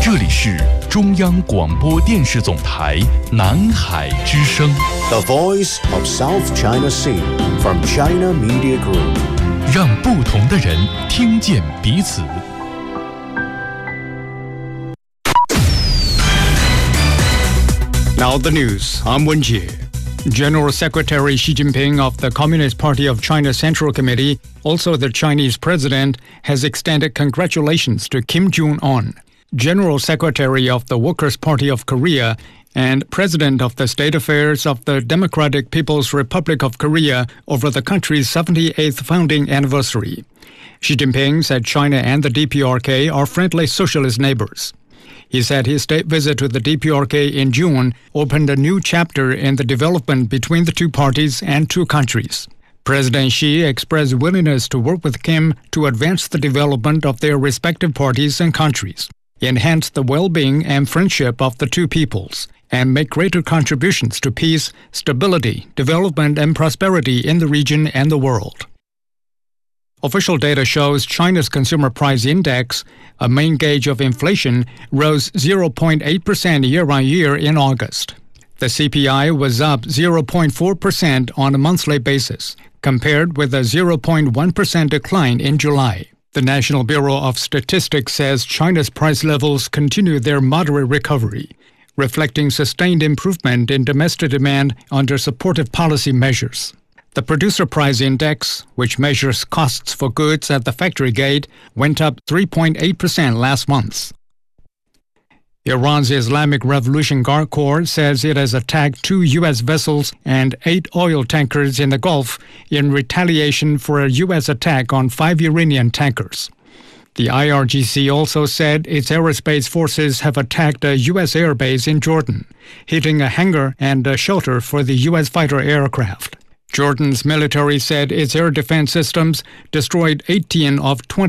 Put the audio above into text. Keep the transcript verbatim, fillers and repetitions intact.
这里是中央广播电视总台南海之声 The Voice of South China Sea from China Media Group， 让不同的人听见彼此。 Now the news. I'm Wen Jie. General Secretary Xi Jinping of the Communist Party of China Central Committee, also the Chinese president, has extended congratulations to Kim Jong-un, General Secretary of the Workers' Party of Korea and President of the State Affairs of the Democratic People's Republic of Korea over the country's seventy-eighth founding anniversary. Xi Jinping said China and the D P R K are friendly socialist neighbors. He said his state visit to the D P R K in June opened a new chapter in the development between the two parties and two countries. President Xi expressed willingness to work with Kim to advance the development of their respective parties and countries, enhance the well-being and friendship of the two peoples, and make greater contributions to peace, stability, development, and prosperity in the region and the world. Official data shows China's Consumer Price Index, a main gauge of inflation, rose zero point eight percent year-on-year in August. The C P I was up zero point four percent on a monthly basis, compared with a zero point one percent decline in July. The National Bureau of Statistics says China's price levels continue their moderate recovery, reflecting sustained improvement in domestic demand under supportive policy measures. The Producer Price Index, which measures costs for goods at the factory gate, went up three point eight percent last month. Iran's Islamic Revolution Guard Corps says it has attacked two U S vessels and eight oil tankers in the Gulf in retaliation for a U S attack on five Iranian tankers. The I R G C also said its aerospace forces have attacked a U S airbase in Jordan, hitting a hangar and a shelter for the U S fighter aircraft. Jordan's military said its air defense systems destroyed eighteen of twenty